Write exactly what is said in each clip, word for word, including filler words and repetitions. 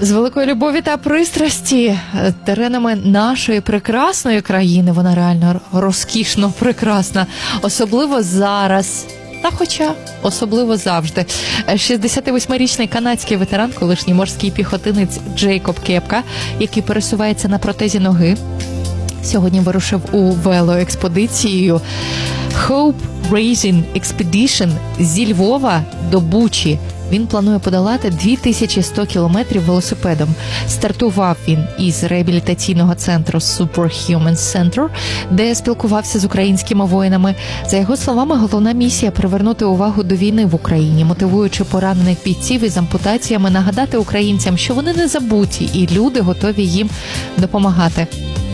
З великої любові та пристрасті теренами нашої прекрасної країни, вона реально розкішно прекрасна, особливо зараз. Та хоча особливо завжди. шістдесятивосьмирічний канадський ветеран, колишній морський піхотинець Джейкоб Кепка, який пересувається на протезі ноги, сьогодні вирушив у велоекспедицію Hope Raising Expedition зі Львова до Бучі. Він планує подолати дві тисячі сто кілометрів велосипедом. Стартував він із реабілітаційного центру Superhuman Center, де спілкувався з українськими воїнами. За його словами, головна місія – привернути увагу до війни в Україні, мотивуючи поранених бійців із ампутаціями нагадати українцям, що вони не забуті і люди готові їм допомагати.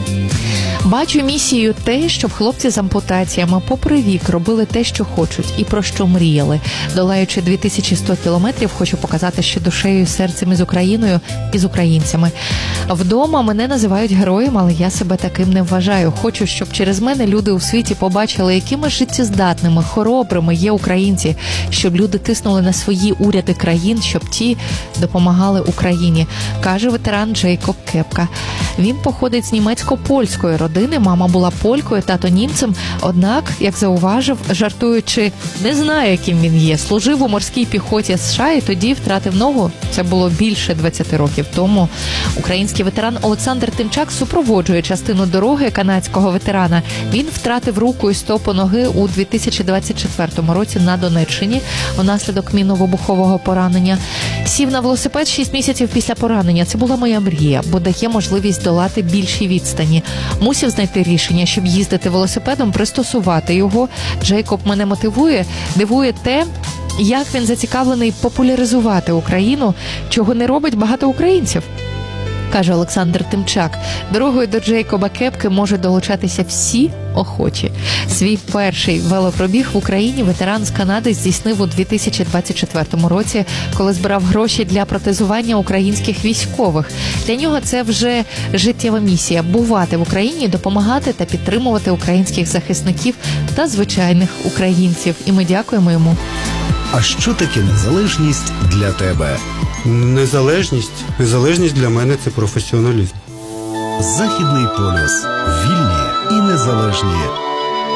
Бачу місією те, щоб хлопці з ампутаціями попри вік робили те, що хочуть і про що мріяли. Долаючи дві тисячі сто кілометрів, хочу показати, що душею і серцем із Україною і з українцями. Вдома мене називають героєм, але я себе таким не вважаю. Хочу, щоб через мене люди у світі побачили, якими життєздатними, хоробрими є українці, щоб люди тиснули на свої уряди країн, щоб ті допомагали Україні, каже ветеран Джейкоб Кепка. Він походить з німецько-польської родини, мама була полькою, тато німцем, однак, як зауважив, жартуючи, не знає, яким він є. Служив у морській піхоті США і тоді втратив ногу, це було більше двадцяти років тому. Український ветеран Олександр Тимчак супроводжує частину дороги канадського ветерана. Він втратив руку і стопу ноги у дві тисячі двадцять четвертому році на Донеччині внаслідок мінно-вибухового поранення. Сів на велосипед шість місяців після поранення. Це була моя мрія, бо дає можливість долати більші відстані. Мусив знайти рішення, щоб їздити велосипедом, пристосувати його. Джейкоб мене мотивує, дивує те, як він зацікавлений популяризувати Україну, чого не робить багато українців, каже Олександр Тимчак. Дорогою до Джейкоба Кепки можуть долучатися всі охочі. Свій перший велопробіг в Україні ветеран з Канади здійснив у дві тисячі двадцять четвертому році, коли збирав гроші для протезування українських військових. Для нього це вже життєва місія – бувати в Україні, допомагати та підтримувати українських захисників та звичайних українців. І ми дякуємо йому. А що таке незалежність для тебе? Незалежність? Незалежність для мене – це професіоналізм. Західний полюс. Вільні і незалежні